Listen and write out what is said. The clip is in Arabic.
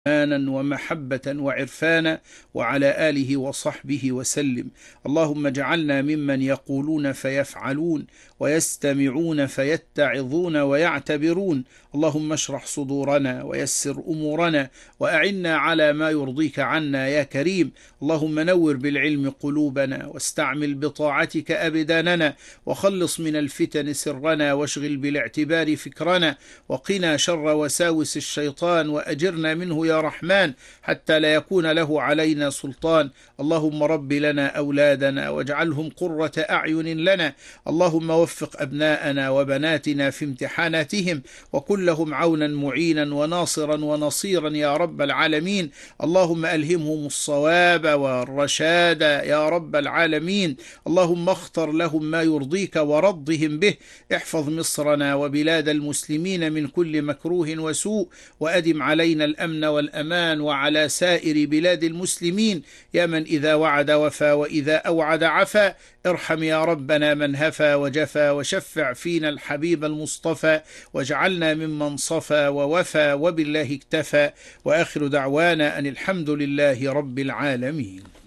إيمانا ومحبة وعرفانا، وعلى آله وصحبه وسلم. اللهم اجعلنا ممن يقولون فيفعلون، ويستمعون فيتعظون ويعتبرون. اللهم اشرح صدورنا ويسر أمورنا، وأعنا على ما يرضيك عنا يا كريم. اللهم نور بالعلم قلوبنا، واستعمل بطاعتك أبداننا، وخلص من الفتن سرنا، واشغل بالاعتبار فكرنا، وقنا شر وساوس الشيطان، وأجرنا منه يا رحمن حتى لا يكون له علينا سلطان. اللهم رب لنا أولادنا واجعلهم قرة أعين لنا. اللهم وفق أبناءنا وبناتنا في امتحاناتهم، وكن لهم عونا معينا وناصرا ونصيرا يا رب العالمين. اللهم ألهمهم الصواب والرشاد يا رب العالمين. اللهم اختر لهم ما يرضيك ورضهم به. احفظ مصرنا وبلاد المسلمين من كل مكروه وسوء، وأدم علينا الأمن والأمان وعلى سائر بلاد المسلمين. يا من إذا وعد وفى، وإذا أوعد عفا. ارحم يا ربنا من هفى وجفى، وشفع فينا الحبيب المصطفى، واجعلنا ممن صفى ووفى، وبالله اكتفى. وآخر دعوانا أن الحمد لله رب العالمين.